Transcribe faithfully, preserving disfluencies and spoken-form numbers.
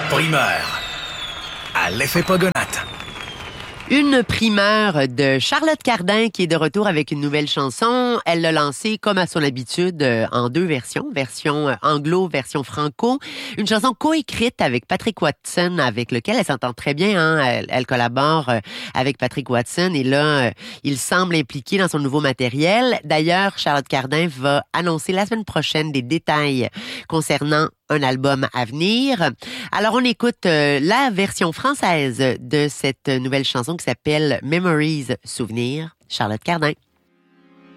Primeur à l'effet Pogonate. Une primeur de Charlotte Cardin qui est de retour avec une nouvelle chanson. Elle l'a lancée comme à son habitude en deux versions, version anglo, version franco. Une chanson coécrite avec Patrick Watson, avec lequel elle s'entend très bien. Hein? Elle, elle collabore avec Patrick Watson et là, il semble impliqué dans son nouveau matériel. D'ailleurs, Charlotte Cardin va annoncer la semaine prochaine des détails concernant un album à venir. Alors, on écoute euh, la version française de cette nouvelle chanson qui s'appelle Memories, Souvenirs, Charlotte Cardin.